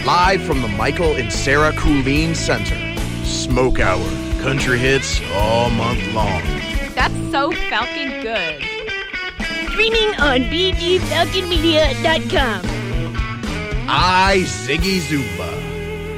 Live from the Michael and Sarah Coolene Center. Smoke Hour. Country hits all month long. That's so Falcon good. Streaming on bgfalconmedia.com. I, Ziggy Zumba.